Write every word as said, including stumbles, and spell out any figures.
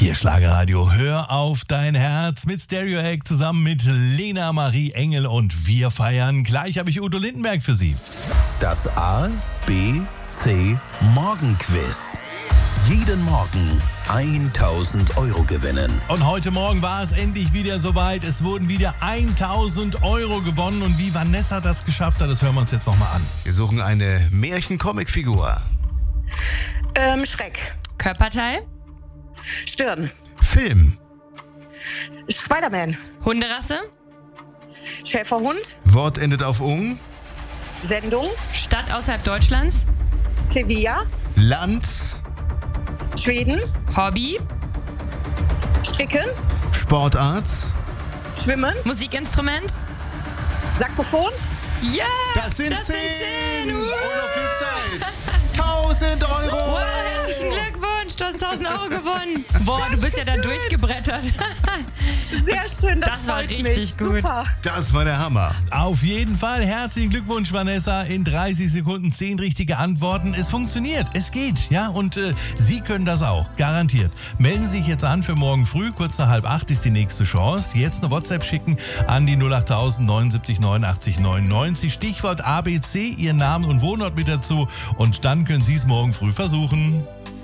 Hier Schlagerradio, hör auf dein Herz mit Stereo Egg zusammen mit Lena Marie Engel und wir feiern. Gleich habe ich Udo Lindenberg für Sie. Das A, B, C Morgenquiz. Jeden Morgen tausend Euro gewinnen. Und heute Morgen war es endlich wieder soweit. Es wurden wieder tausend Euro gewonnen. Und wie Vanessa das geschafft hat, das hören wir uns jetzt nochmal an. Wir suchen eine Märchen-Comic-Figur. Ähm, Schreck. Körperteil. Stirn. Film. Spider-Man. Hunderasse. Schäferhund. Wort endet auf ung. Sendung. Stadt außerhalb Deutschlands. Sevilla. Land. Schweden. Hobby. Stricken. Sportart. Schwimmen. Musikinstrument. Saxophon. Ja! Das sind das zehn! Sind zehn. Und noch viel Zeit. tausend Euro! Wow, herzlichen Glückwunsch, du hast tausend Euro gewonnen. Boah, du bist ja da durchgebrettert. Sehr schön, das, Das war freut richtig mich. gut. Super. Das war der Hammer. Auf jeden Fall herzlichen Glückwunsch, Vanessa. In dreißig Sekunden zehn richtige Antworten. Es funktioniert, es geht, ja. Und äh, Sie können das auch, garantiert. Melden Sie sich jetzt an für morgen früh, kurz nach halb acht ist die nächste Chance. Jetzt eine WhatsApp schicken an die null acht tausend neunundsiebzig neunundachtzig neunundneunzig. Stichwort A B C, Ihren Namen und Wohnort mit dazu. Und dann können Sie es morgen früh versuchen.